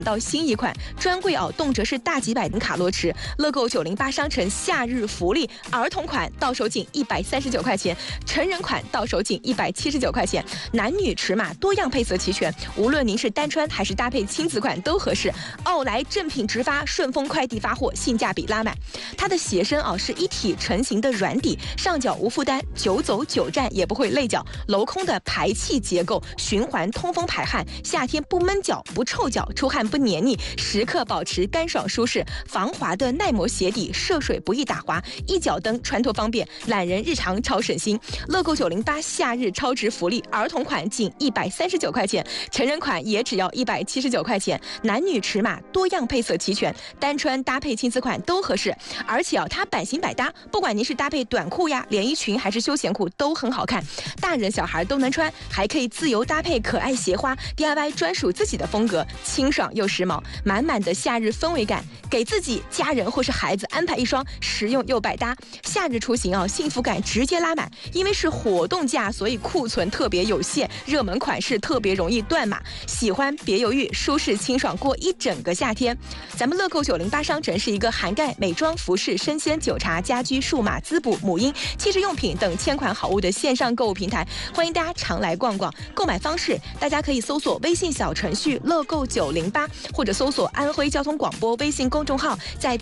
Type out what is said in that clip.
到新一款专柜动辄是大几百卡路驰。乐购908商城夏日福利，儿童款到手仅139块钱，成人款到手仅179块钱，男女尺码多样配色齐全，无论您是单穿还是搭配亲子款都合适。奥莱正品直发，顺丰快递发货，性价比拉满。它的鞋身是一体成型的软底，上脚无负担，久走久站也不会累脚，镂空的排气结构，循环通风排汗，夏天不闷脚不臭脚，出汗不黏腻，时刻保持干爽舒适。防滑的耐磨鞋底，涉水不易打滑，一脚蹬穿脱方便，懒人日常超省心。乐购908夏日超值福利，儿童款仅139块钱，成人款也只要179块钱，男女尺码多样配色齐全，单穿搭配亲子款都合适。而且它版型百搭，不管您是搭配短裤呀、连衣裙还是休闲裤都很好看，大人小孩都能穿，还可以自由搭配可爱鞋花， DIY 专属自己的风格，清爽又时髦，满满的夏日氛围感，给自己、家人或是孩子安排一双实用又百搭。夏日出行幸福感直接拉满，因为是活动价，所以库存特别有限，热门款式特别容易断码。喜欢别犹豫，舒适清爽过一整个夏天。咱们乐购908商城是一个涵盖美妆、服饰、生鲜、酒茶、家居、数码、滋补、母婴、汽车用品等千款好物的线上购物平台，欢迎大家常来逛逛。购买方式，大家可以搜索微信小程序乐购908，或者搜索安徽交通广播微信公众号，在